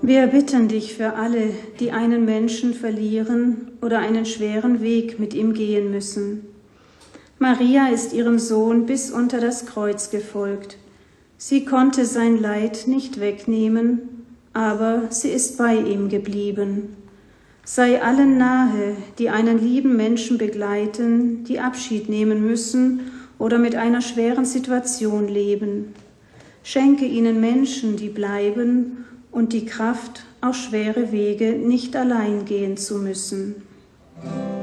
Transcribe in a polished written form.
Wir bitten dich für alle, die einen Menschen verlieren oder einen schweren Weg mit ihm gehen müssen. Maria ist ihrem Sohn bis unter das Kreuz gefolgt. Sie konnte sein Leid nicht wegnehmen, aber sie ist bei ihm geblieben. Sei allen nahe, die einen lieben Menschen begleiten, die Abschied nehmen müssen oder mit einer schweren Situation leben. Schenke ihnen Menschen, die bleiben und die Kraft, auch schwere Wege nicht allein gehen zu müssen.